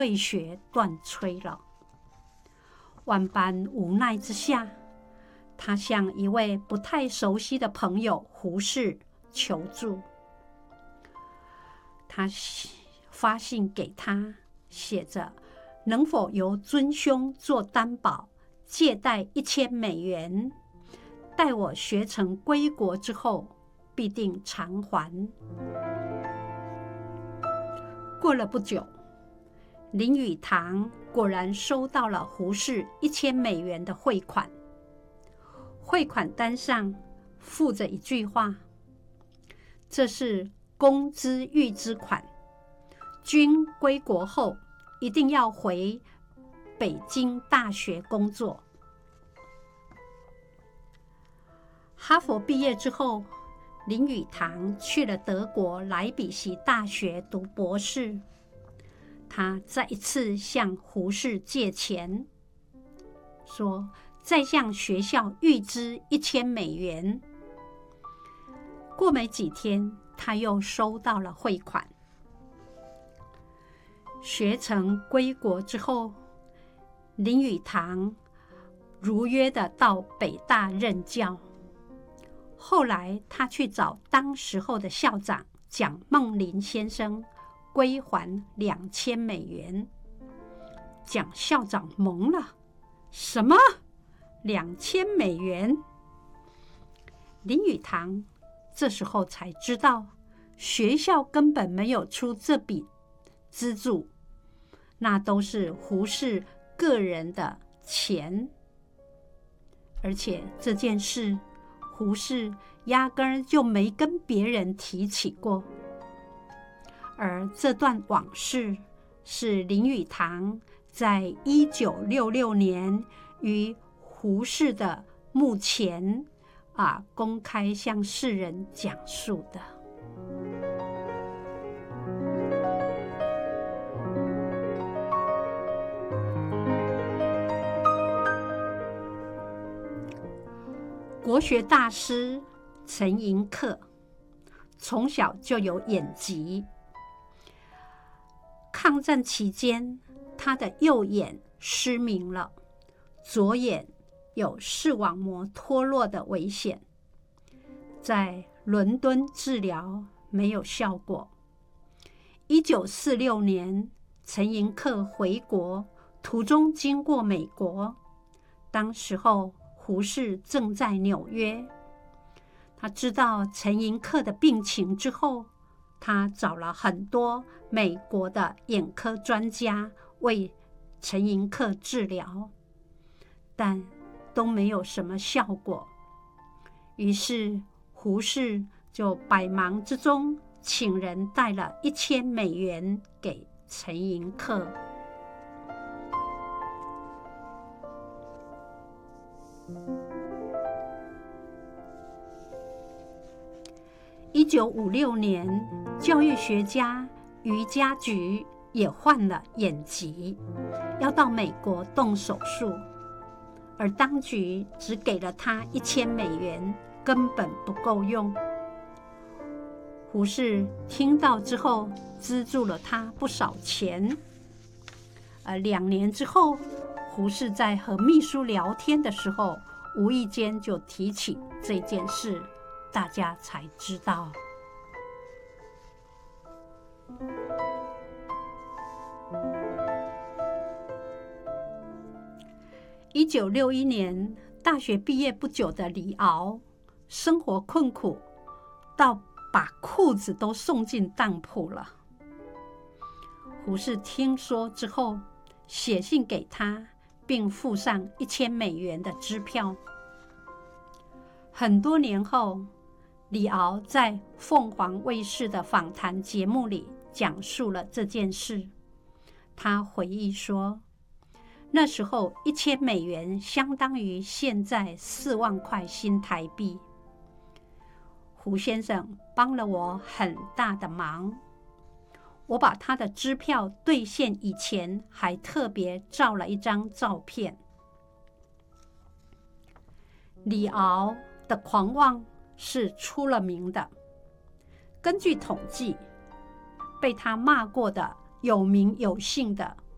退学断炊了。万般无奈之下，他向一位不太熟悉的朋友胡适求助。他发信给他，写着能否由尊兄做担保，借贷$1000，待我学成归国之后，必定偿还。过了不久，林语堂果然收到了胡适$1000的汇款。汇款单上附着一句话：这是公之预支款，君归国后一定要回北京大学工作。哈佛毕业之后，林语堂去了德国莱比锡大学读博士。他再一次向胡适借钱，说再向学校预支$1000。过没几天，他又收到了汇款。学成归国之后，林语堂如约的到北大任教。后来他去找当时候的校长蒋梦麟先生归还$2000。蒋校长懵了，什么$2000？林语堂这时候才知道，学校根本没有出这笔资助，那都是胡适个人的钱，而且这件事胡适压根儿就没跟别人提起过。而这段往事是林语堂在1966年于胡适的墓前公开向世人讲述的。国学大师陈寅恪从小就有眼疾，抗战期间，他的右眼失明了，左眼有视网膜脱落的危险，在伦敦治疗没有效果。1946年，陈寅恪回国，途中经过美国，当时候胡适正在纽约。他知道陈寅恪的病情之后，他找了很多美国的眼科专家为陈寅恪治疗，但都没有什么效果。于是胡适就百忙之中请人带了$1000给陈寅恪。1956年，教育学家余家菊也患了眼疾，要到美国动手术，而当局只给了他$1000，根本不够用。胡适听到之后，资助了他不少钱。2年之后，胡适在和秘书聊天的时候，无意间就提起这件事，大家才知道。1961年，大学毕业不久的李敖，生活困苦，到把裤子都送进当铺了。胡适听说之后，写信给他，并附上$1000的支票。很多年后，李敖在凤凰卫视的访谈节目里讲述了这件事。他回忆说，那时候$1000相当于现在4万块新台币。胡先生帮了我很大的忙，我把他的支票兑现以前，还特别照了一张照片。李敖的狂妄是出了名的。根据统计，被他骂过的有名有姓的